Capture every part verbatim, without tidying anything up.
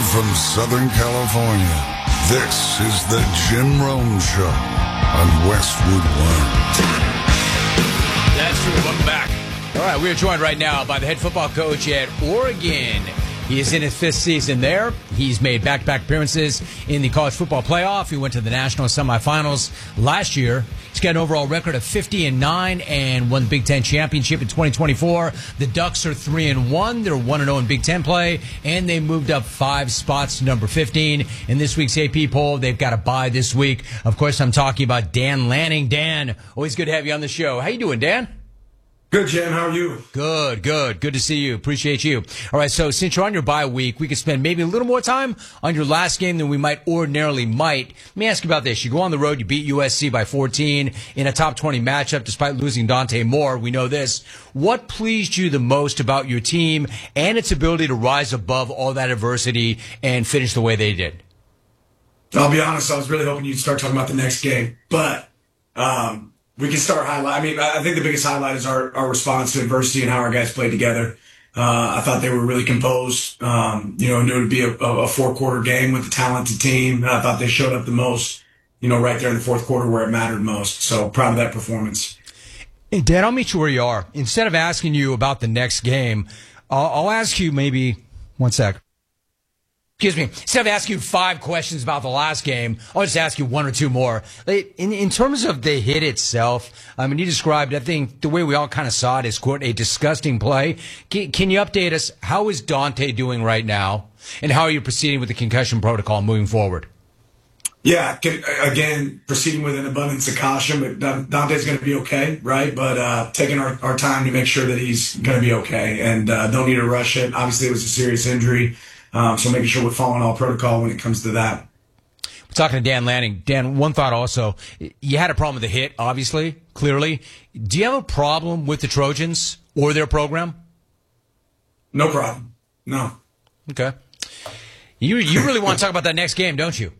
from Southern California, this is the Jim Rome Show on Westwood One. That's true. Welcome back. All right, we are joined right now by the head football coach at Oregon. He is in his fifth season there. He's made back-to-back appearances in the college football playoff. He went to the national semifinals last year. He's got an overall record of fifty and nine and won the Big Ten championship in twenty twenty-four. The Ducks are three and one. They're one and oh in Big Ten play, and they moved up five spots to number fifteen. In this week's A P poll, they've got a bye this week. Of course, I'm talking about Dan Lanning. Dan, always good to have you on the show. How you doing, Dan? Good, Jim. How are you? Good, good. Good to see you. Appreciate you. All right, so since you're on your bye week, we could spend maybe a little more time on your last game than we might ordinarily might. Let me ask you about this. You go on the road, you beat U S C by fourteen in a top twenty matchup despite losing Dante Moore. We know this. What pleased you the most about your team and its ability to rise above all that adversity and finish the way they did? I'll be honest, I was really hoping you'd start talking about the next game, but um we can start highlight. I mean, I think the biggest highlight is our, our response to adversity and how our guys played together. Uh, I thought they were really composed. Um, you know, knew it would be a, a four-quarter game with a talented team. And I thought they showed up the most, you know, right there in the fourth quarter where it mattered most. So proud of that performance. Hey, Dan, I'll meet you where you are. Instead of asking you about the next game, I'll, I'll ask you maybe one sec. Excuse me. Instead of asking you five questions about the last game, I'll just ask you one or two more. In, in terms of the hit itself, I mean, you described, I think, the way we all kind of saw it is, quote, a disgusting play. Can, can you update us? How is Dante doing right now? And how are you proceeding with the concussion protocol moving forward? Yeah, again, proceeding with an abundance of caution, but Dante's going to be okay, right? But uh, taking our, our time to make sure that he's going to be okay and uh, don't need to rush it. Obviously, it was a serious injury. Um, so making sure we're following all protocol when it comes to that. We're talking to Dan Lanning. Dan, one thought also. You had a problem with the hit, obviously, clearly. Do you have a problem with the Trojans or their program? No problem. No. Okay. You you really want to talk about that next game, don't you?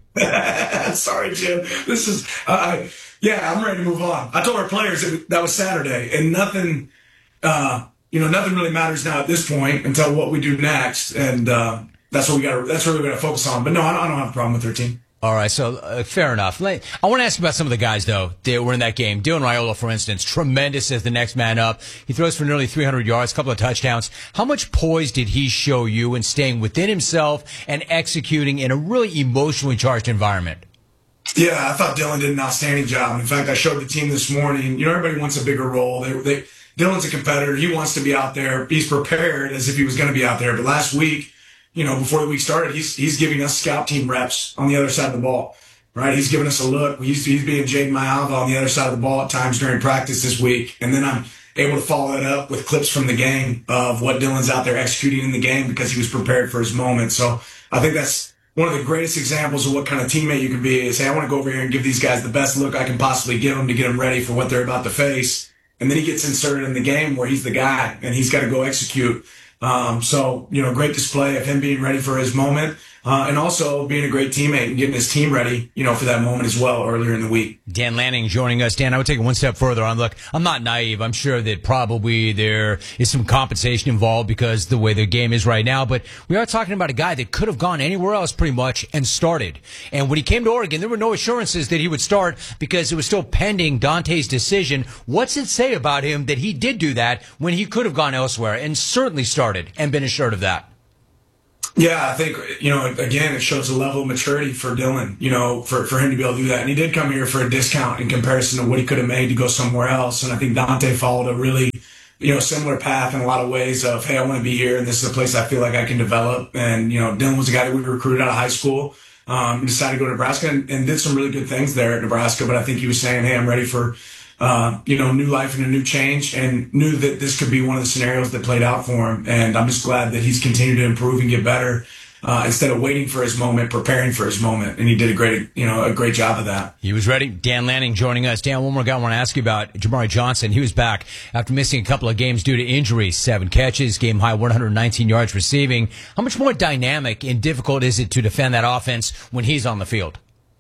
Sorry, Jim. This is, uh, yeah, I'm ready to move on. I told our players that, that was Saturday, and nothing, uh, you know, nothing really matters now at this point until what we do next. And, uh, That's what we got. That's what we're going to focus on. But no, I don't, I don't have a problem with their team. All right, so uh, fair enough. I want to ask you about some of the guys, though, that were in that game. Dylan Raiola, for instance, tremendous as the next man up. He throws for nearly three hundred yards, a couple of touchdowns. How much poise did he show you in staying within himself and executing in a really emotionally charged environment? Yeah, I thought Dylan did an outstanding job. In fact, I showed the team this morning. You know, everybody wants a bigger role. They, they, Dylan's a competitor. He wants to be out there. He's prepared as if he was going to be out there. But last week, you know, before the week started, he's he's giving us scout team reps on the other side of the ball, right? He's giving us a look. He's, he's being Jaden Mayava on the other side of the ball at times during practice this week. And then I'm able to follow it up with clips from the game of what Dylan's out there executing in the game because he was prepared for his moment. So I think that's one of the greatest examples of what kind of teammate you can be is, hey, I want to go over here and give these guys the best look I can possibly give them to get them ready for what they're about to face. And then he gets inserted in the game where he's the guy and he's got to go execute. Um, so, you know, great display of him being ready for his moment, uh, and also being a great teammate and getting his team ready, you know, for that moment as well earlier in the week. Dan Lanning joining us. Dan, I would take it one step further on. Look, I'm not naive. I'm sure that probably there is some compensation involved because the way the game is right now, but we are talking about a guy that could have gone anywhere else pretty much and started. And when he came to Oregon, there were no assurances that he would start because it was still pending Dante's decision. What's it say about him that he did do that when he could have gone elsewhere and certainly started and been assured of that? Yeah, I think, you know, again, it shows a level of maturity for Dylan, you know, for, for him to be able to do that. And he did come here for a discount in comparison to what he could have made to go somewhere else. And I think Dante followed a really, you know, similar path in a lot of ways of, hey, I want to be here and this is a place I feel like I can develop. And, you know, Dylan was a guy that we recruited out of high school. Um, he decided to go to Nebraska and, and did some really good things there at Nebraska. But I think he was saying, hey, I'm ready for, Uh, you know, new life and a new change, and knew that this could be one of the scenarios that played out for him. And I'm just glad that he's continued to improve and get better uh, instead of waiting for his moment, preparing for his moment. And he did a great, you know, a great job of that. He was ready. Dan Lanning joining us. Dan, one more guy I want to ask you about, Jamari Johnson. He was back after missing a couple of games due to injury. Seven catches, game high one hundred nineteen yards receiving. How much more dynamic and difficult is it to defend that offense when he's on the field?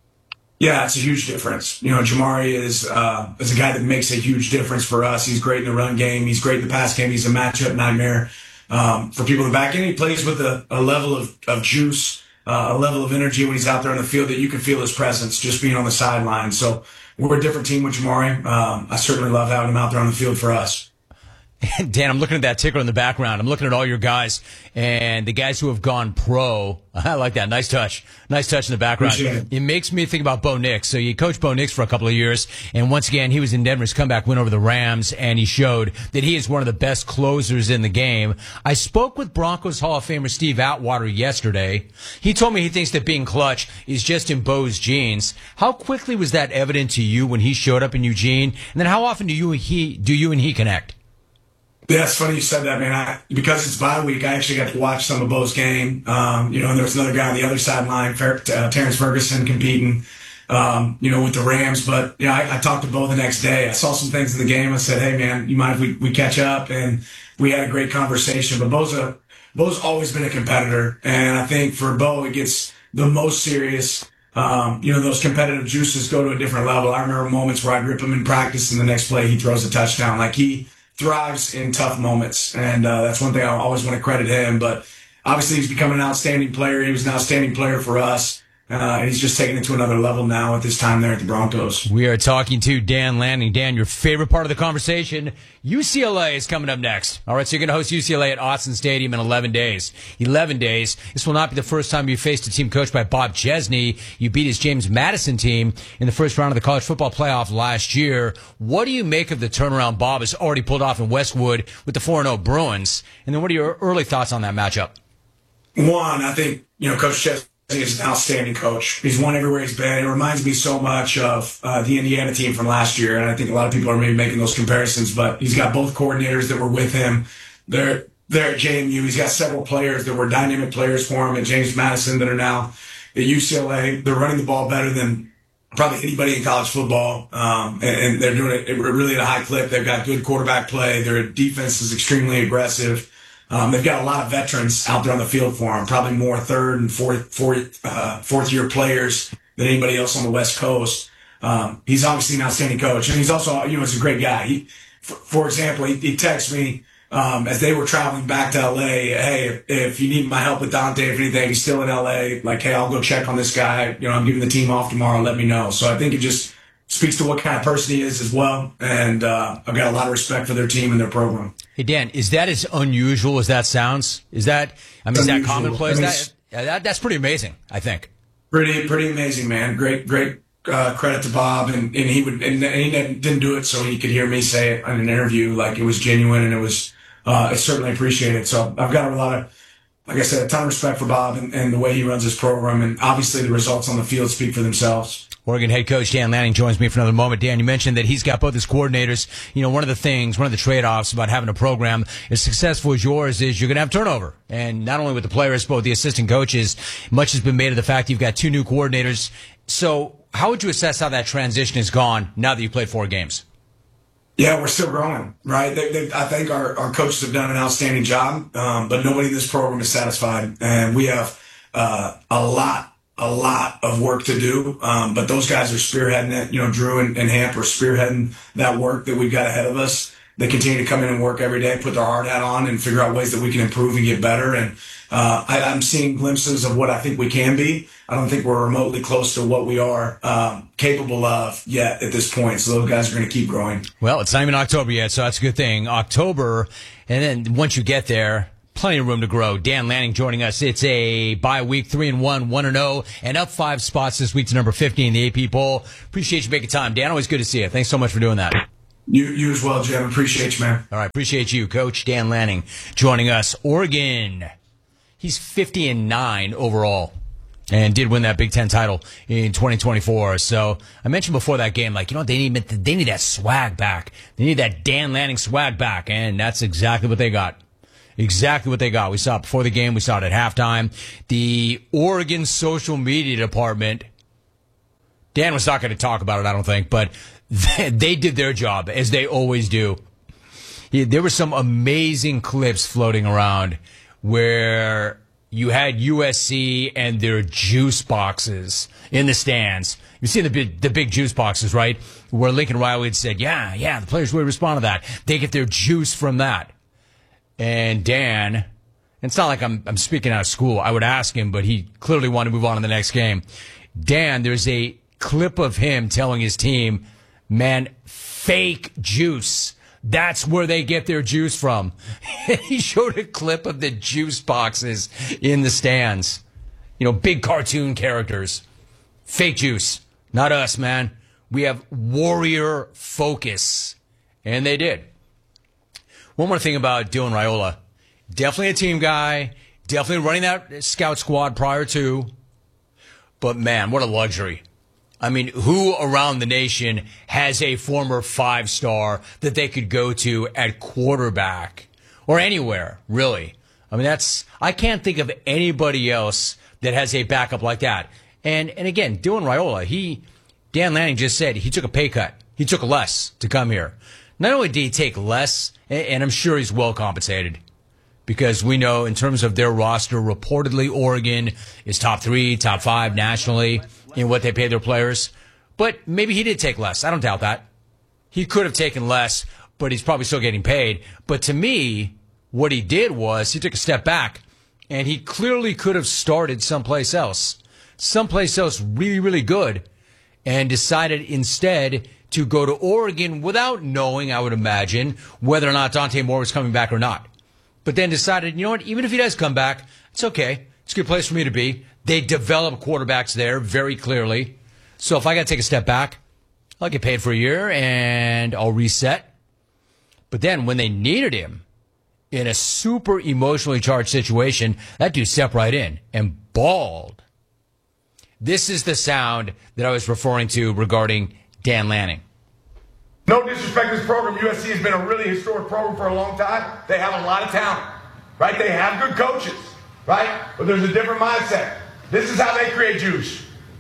Yeah, it's a huge difference. You know, Jamari is uh, is a guy that makes a huge difference for us. He's great in the run game. He's great in the pass game. He's a matchup nightmare um, for people in the back end. He plays with a, a level of, of juice uh, a level of energy when he's out there on the field that you can feel his presence just being on the sideline. So we're a different team with Jamari. Um, I certainly love having him out there on the field for us. Dan, I'm looking at that ticker in the background. I'm looking at all your guys and the guys who have gone pro. I like that. Nice touch. Nice touch in the background. It. it makes me think about Bo Nix. So you coached Bo Nix for a couple of years, and once again, he was in Denver's comeback win over the Rams, and he showed that he is one of the best closers in the game. I spoke with Broncos Hall of Famer Steve Atwater yesterday. He told me he thinks that being clutch is just in Bo's genes. How quickly was that evident to you when he showed up in Eugene? And then how often do you and he, do you and he connect? Yeah, it's funny you said that, man. I, because it's bye week, I actually got to watch some of Bo's game. Um, you know, and there was another guy on the other sideline, Fer- uh, Terrence Ferguson, competing, um, you know, with the Rams. But, yeah, I, I talked to Bo the next day. I saw some things in the game. I said, hey, man, you mind if we, we catch up? And we had a great conversation. But Bo's, a, Bo's always been a competitor. And I think for Bo, it gets the most serious. Um, you know, those competitive juices go to a different level. I remember moments where I'd rip him in practice, and the next play he throws a touchdown. Like, he thrives in tough moments, and uh, that's one thing I always want to credit him. But obviously, he's become an outstanding player. He was an outstanding player for us, uh, and he's just taking it to another level now at this time there at the Broncos. We are talking to Dan Lanning. Dan, your favorite part of the conversation, U C L A is coming up next. All right, so you're going to host U C L A at Autzen Stadium in eleven days. eleven days. This will not be the first time you faced a team coached by Bob Chesney. You beat his James Madison team in the first round of the college football playoff last year. What do you make of the turnaround Bob has already pulled off in Westwood with the four and oh Bruins? And then what are your early thoughts on that matchup? One, I think, you know, Coach Chesney is an outstanding coach. He's won everywhere he's been. It reminds me so much of uh, the Indiana team from last year, and I think a lot of people are maybe making those comparisons, but he's got both coordinators that were with him. They're, they're at J M U. He's got several players that were dynamic players for him at James Madison that are now at U C L A. They're running the ball better than probably anybody in college football, um, and, and they're doing it really at a high clip. They've got good quarterback play. Their defense is extremely aggressive. Um, they've got a lot of veterans out there on the field for them, probably more third and fourth, fourth, uh, fourth year players than anybody else on the West Coast. Um, he's obviously an outstanding coach, and he's also, you know, he's a great guy. He, for, for example, he, he texted me, um, as they were traveling back to L A, hey, if, if you need my help with Dante, if anything, he's still in L A, like, hey, I'll go check on this guy. You know, I'm giving the team off tomorrow. Let me know. So I think it just speaks to what kind of person he is as well. And, uh, I've got a lot of respect for their team and their program. Hey, Dan, is that as unusual as that sounds? Is that, I mean, is that commonplace? I mean, that, yeah, that, that's pretty amazing, I think. Pretty, pretty amazing, man. Great, great, uh, credit to Bob. And, and he would, and he didn't do it so he could hear me say it in an interview. Like, it was genuine, and it was, uh, it's certainly appreciated. So I've got a lot of, like I said, a ton of respect for Bob and, and the way he runs his program. And obviously the results on the field speak for themselves. Oregon head coach Dan Lanning joins me for another moment. Dan, you mentioned that he's got both his coordinators. You know, one of the things, one of the trade-offs about having a program as successful as yours is you're going to have turnover. And not only with the players, but with the assistant coaches. Much has been made of the fact you've got two new coordinators. So how would you assess how that transition has gone now that you played four games? Yeah, we're still growing, right? They, they, I think our, our coaches have done an outstanding job, um, but nobody in this program is satisfied. And we have uh, a lot a lot of work to do. Um, but those guys are spearheading it. You know, Drew and, and Hamp are spearheading that work that we've got ahead of us. They continue to come in and work every day, put their hard hat on, and figure out ways that we can improve and get better. And uh, I, I'm seeing glimpses of what I think we can be. I don't think we're remotely close to what we are um, capable of yet at this point. So those guys are going to keep growing. Well, it's not even October yet, so that's a good thing. October, and then once you get there, plenty of room to grow. Dan Lanning joining us. It's a bye week, three and one, one and zero, and up five spots this week to number fifty in the A P poll. Appreciate you making time, Dan. Always good to see you. Thanks so much for doing that. You, you as well, Jim. Appreciate you, man. All right, appreciate you, Coach Dan Lanning, joining us. Oregon, he's fifty and nine overall, and did win that Big Ten title in twenty twenty-four. So I mentioned before that game, like, you know, they need they need that swag back. They need that Dan Lanning swag back, and that's exactly what they got. Exactly what they got. We saw it before the game. We saw it at halftime. The Oregon social media department, Dan was not going to talk about it, I don't think, but they, they did their job, as they always do. Yeah, there were some amazing clips floating around where you had U S C and their juice boxes in the stands. You've seen the big, the big juice boxes, right? Where Lincoln Riley had said, yeah, yeah, the players would respond to that. They get their juice from that. And Dan It's not like I'm, I'm speaking out of school. I would ask him, but he clearly wanted to move on to the next game. Dan, there's a clip of him telling his team, man, fake juice. That's where they get their juice from. He showed a clip of the juice boxes in the stands. You know, big cartoon characters. Fake juice. Not us, man. We have warrior focus. And they did. One more thing about Dylan Raiola. Definitely a team guy. Definitely running that scout squad prior to. But, man, what a luxury. I mean, who around the nation has a former five-star that they could go to at quarterback or anywhere, really? I mean, that's, I can't think of anybody else that has a backup like that. And, and again, Dylan Raiola, he, Dan Lanning just said he took a pay cut. He took less to come here. Not only did he take less, and I'm sure he's well compensated, because we know in terms of their roster, reportedly Oregon is top three, top five nationally in what they pay their players. But maybe he did take less. I don't doubt that. He could have taken less, but he's probably still getting paid. But to me, what he did was he took a step back, and he clearly could have started someplace else. Someplace else really, really good, and decided instead to go to Oregon without knowing, I would imagine, whether or not Dante Moore was coming back or not. But then decided, you know what, even if he does come back, it's okay. It's a good place for me to be. They develop quarterbacks there very clearly. So if I got to take a step back, I'll get paid for a year and I'll reset. But then when they needed him in a super emotionally charged situation, that dude stepped right in and balled. This is the sound that I was referring to regarding Dan Lanning. No disrespect to this program. U S C has been a really historic program for a long time. They have a lot of talent, right? They have good coaches, right? But there's a different mindset. This is how they create juice.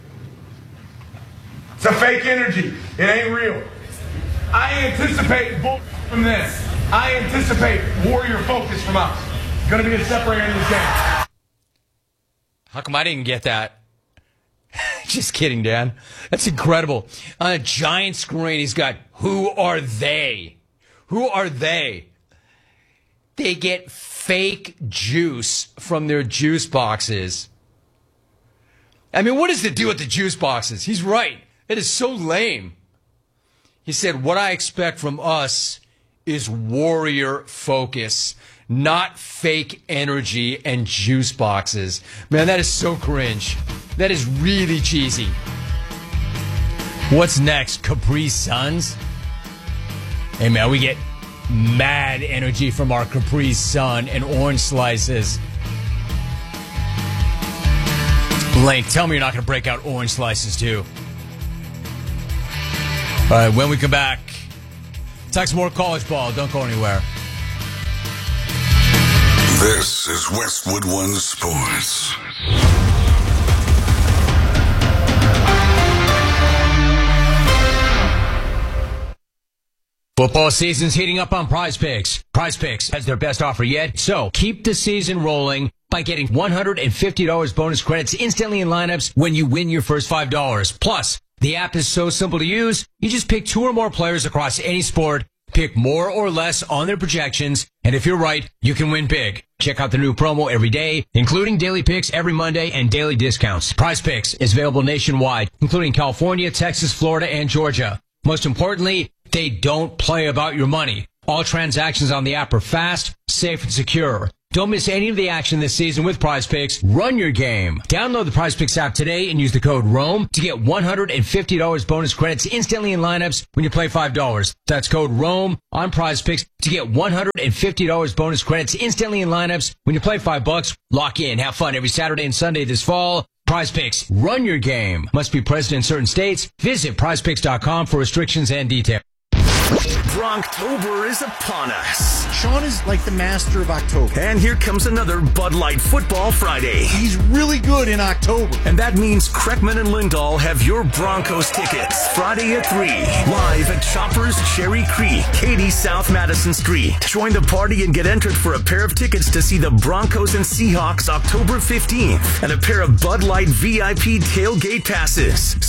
It's a fake energy. It ain't real. I anticipate bull from this. I anticipate warrior focus from us. It's going to be a separator in this game. How come I didn't get that? Just kidding, Dan. That's incredible. On a giant screen, he's got, who are they? Who are they? They get fake juice from their juice boxes. I mean, what is the deal with the juice boxes? He's right. It is so lame. He said, what I expect from us is warrior focus, not fake energy and juice boxes. Man, that is so cringe. That is really cheesy. What's next? Capri Suns? Hey, man, we get mad energy from our Capri Sun and orange slices. Lane, tell me you're not going to break out orange slices, too. All right, when we come back, talk some more college ball. Don't go anywhere. This is Westwood One Sports. Football season's heating up on Prize Picks. Prize Picks has their best offer yet, so keep the season rolling by getting one hundred fifty dollars bonus credits instantly in lineups when you win your first five dollars. Plus, the app is so simple to use, you just pick two or more players across any sport, pick more or less on their projections, and if you're right, you can win big. Check out the new promo every day, including daily picks every Monday and daily discounts. Prize Picks is available nationwide, including California, Texas, Florida, and Georgia. Most importantly, they don't play about your money. All transactions on the app are fast, safe, and secure. Don't miss any of the action this season with Prize Picks. Run your game. Download the Prize Picks app today and use the code ROAM to get one hundred fifty dollars bonus credits instantly in lineups when you play five dollars. That's code ROAM on Prize Picks to get one hundred fifty dollars bonus credits instantly in lineups when you play five bucks. Lock in. Have fun every Saturday and Sunday this fall. Prize Picks. Run your game. Must be present in certain states. Visit prize picks dot com for restrictions and details. Bronktober is upon us. Sean is like the master of October. And here comes another Bud Light Football Friday. He's really good in October. And that means Kreckman and Lindahl have your Broncos tickets Friday at three. Live at Choppers Cherry Creek, Katy, South Madison Street. Join the party and get entered for a pair of tickets to see the Broncos and Seahawks October fifteenth. And a pair of Bud Light V I P tailgate passes.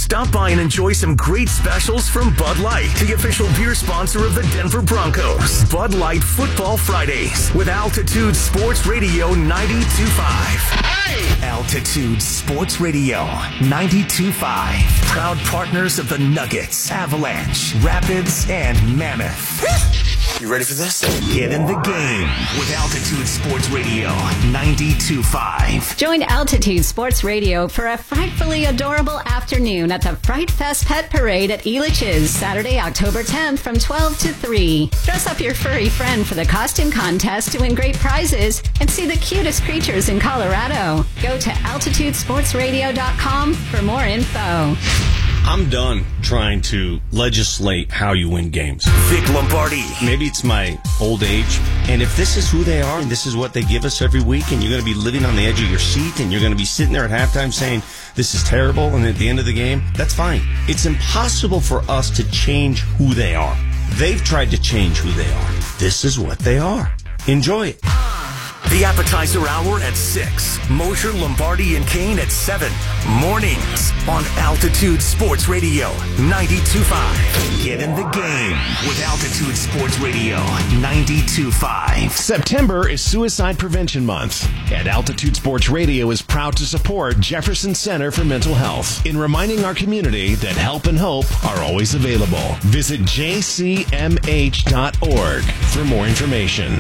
Stop by and enjoy some great specials from Bud Light, the official beer sponsor of the Denver Broncos. Bud Light Football Fridays with Altitude Sports Radio ninety-two point five. Hey! Altitude Sports Radio ninety-two point five. Proud partners of the Nuggets, Avalanche, Rapids, and Mammoth. You ready for this? Get in the game with Altitude Sports Radio ninety-two point five. Join Altitude Sports Radio for a frightfully adorable afternoon at the Fright Fest Pet Parade at Elitch's, Saturday, October tenth from twelve to three. Dress up your furry friend for the costume contest to win great prizes and see the cutest creatures in Colorado. Go to altitude sports radio dot com for more info. I'm done trying to legislate how you win games. Vic Lombardi. Maybe it's my old age, and if this is who they are and this is what they give us every week, and you're going to be living on the edge of your seat, and you're going to be sitting there at halftime saying, this is terrible, and at the end of the game, that's fine. It's impossible for us to change who they are. They've tried to change who they are. This is what they are. Enjoy it. The appetizer hour at six. Mosher, Lombardi, and Kane at seven. Mornings on Altitude Sports Radio ninety-two point five. Get in the game with Altitude Sports Radio ninety-two point five. September is Suicide Prevention Month, and Altitude Sports Radio is proud to support Jefferson Center for Mental Health in reminding our community that help and hope are always available. Visit j c m h dot org for more information.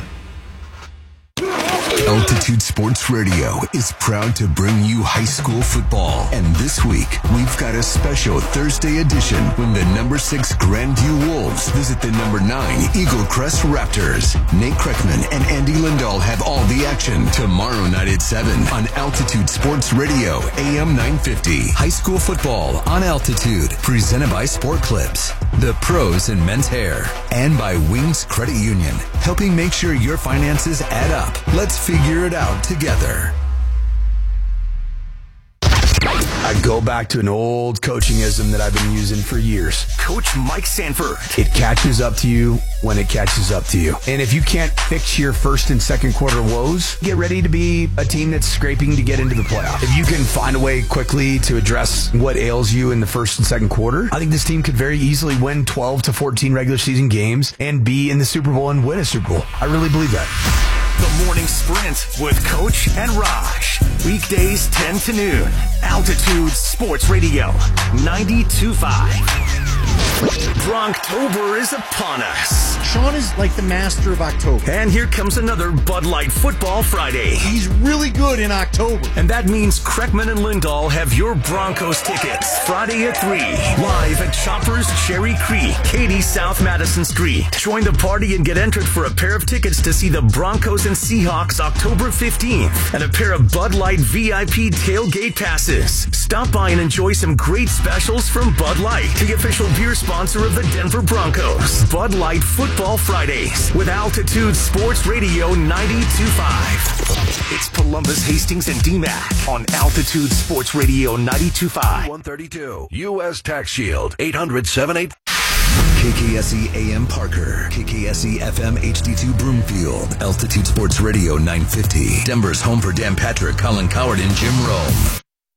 Altitude Sports Radio is proud to bring you high school football. And this week, we've got a special Thursday edition when the number six Grandview Wolves visit the number nine Eagle Crest Raptors. Nate Kreckman and Andy Lindahl have all the action tomorrow night at seven on Altitude Sports Radio, A M nine fifty. High school football on Altitude, presented by Sport Clips, the pros in men's hair, and by Wings Credit Union, helping make sure your finances add up. Let's figure it out together. I go back to an old coachingism that I've been using for years. Coach Mike Sanford. It catches up to you when it catches up to you. And if you can't fix your first and second quarter woes, get ready to be a team that's scraping to get into the playoff. If you can find a way quickly to address what ails you in the first and second quarter, I think this team could very easily win twelve to fourteen regular season games and be in the Super Bowl and win a Super Bowl. I really believe that. The Morning Sprint with Coach and Raj. Weekdays ten to noon. Altitude Sports Radio ninety-two point five. Bronktober is upon us. Sean is like the master of October. And here comes another Bud Light Football Friday. He's really good in October. And that means Kreckman and Lindahl have your Broncos tickets Friday at three. Live at Choppers Cherry Creek, Katy, South Madison Street. Join the party and get entered for a pair of tickets to see the Broncos and Seahawks October fifteenth. And a pair of Bud Light V I P tailgate passes. Stop by and enjoy some great specials from Bud Light, the official beer sponsor of the Denver Broncos. Bud Light Football Fridays with Altitude Sports Radio ninety-two point five. It's Columbus, Hastings, and D MAC on Altitude Sports Radio ninety-two point five. one thirty-two U S Tax Shield eight hundred seven eight. K K S E A M Parker, K K S E F M H D two Broomfield, Altitude Sports Radio nine fifty. Denver's home for Dan Patrick, Colin Coward, and Jim Rome.